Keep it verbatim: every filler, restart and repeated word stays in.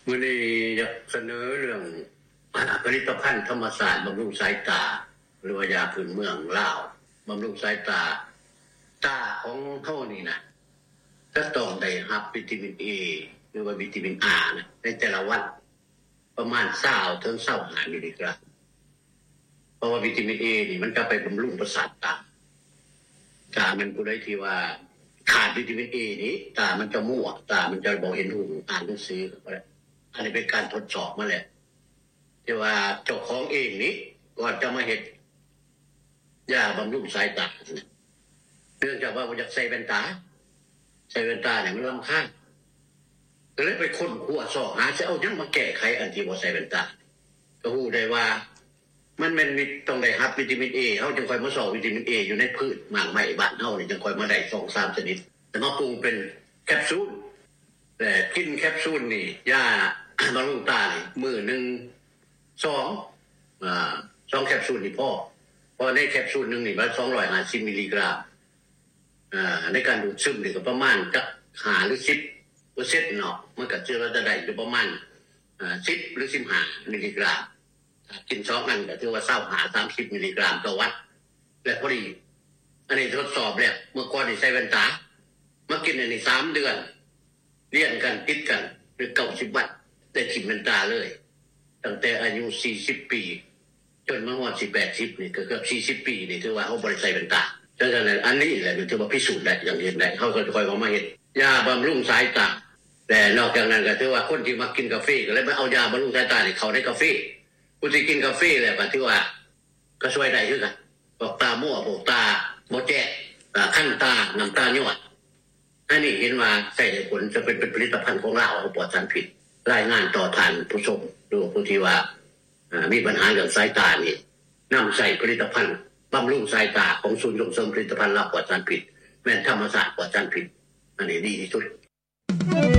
มื้อนี้อยากเสนอเรื่องผลิตภัณฑ์ธรรมศาสตร์บำรุงสายตาหรือว่ายาพื้นเมืองลาวบำรุงสายตาตาของเฮานี่นะจะต้องได้รับวิตามิน A หรือว่าวิตามิน R นะในแต่ละวันประมาณยี่สิบถึงยี่สิบห้ามิลลิกรัมเพราะว่าวิตามิน A นี่มันจะไปบำรุงประสาทตาตามันผู้ใดที่ว่าขาดวิตามิน A นี้ตามันจะมั่วตามันจะบ่เห็นหูอ่านหนังสือก็ได้อันนี้เป็นการทดสอบมาแล้วแต่ว่าเจ้าของเองนี้ก่อนจะมาเฮ็ดยาบำรุงสายตาเนื่องจากว่าบ่อยากใส่แว่นตาใส่แว่นตาเนี่ยมันรำคาญก็เลยไปค้นคว้าสอบหาจะเอาหยังมาแก้ไขอันที่บ่ใส่แว่นตาก็ฮู้ได้ว่ามันแม่นมีต้องได้รับวิตามิน A เฮาจึงค่อยมาสอบวิตามิน A อยู่ในพืชหมากไม้บ้านเฮานี่จึงค่อยมาได้ สองสาม ชนิดแต่มาปรุงเป็นแคปซูลแต่กินแคปซูลนี่ยาบำรุงตานี่มื้อนึงสองอ่าสองแคปซูลนี่พอเพราะในแคปซูลนึงนี่มันสองร้อยห้าสิบมิลลิกรัมอ่าในการดูดซึมนี่ก็ประมาณจักห้าหรือสิบเปอร์เซ็นต์ เนาะมันก็จะเราจะได้อยู่ประมาณอ่าสิบหรือสิบห้ามิลลิกรัมกินสองอันก็ถือว่ายี่สิบห้า สามสิบมิลลิกรัมต่อวันและพอดีอันนี้ทดสอบแล้วเมื่อก่อนนี่ใส่แว่นตามากินอันนี้สามเดือนเรียนกันติดกันหรือเก้าสิบวันได้กินแว่นตาเลยตั้งแต่อายุสี่สิบปีจนมาฮอดสิบแปด สิบนี่ก็เกือบสี่สิบปีนี่ถือว่าเฮาบ่ได้ใส่แว่นตาดังนั้นอันนี้แหละถือว่าพิสูจน์ได้อย่างเห็นได้เฮาก็ค่อยๆมาเฮ็ดยาบำรุงสายตาแต่นอกจากนั้นก็ถือว่าคนที่มากินกาแฟก็เลยมาเอายาบำรุงสายตานี่เข้าในกาแฟผู้ที่กินกาแฟแล้วก็ถือว่าก็ช่วยได้คือกันพวกตามั่วพวกตาบ่แจ้งอ่าคันตาน้ำตาย้อยอันนี้เห็นว่าใช้ได้ผลจะเป็นผลิตภัณฑ์ของเราปลอดสารพิษรายงานต่อทานผู้ชมหรือผู้ที่ว่ามีปัญหาเรื่องสายตานี่นำใส่ผลิตภัณฑ์บำรุงสายตาของศูนย์ส่งเสริมผลิตภัณฑ์ลาวปลอดสารพิษแม่นธรรมศาสตร์ปลอดสารพิษอันนี้ดีที่สุด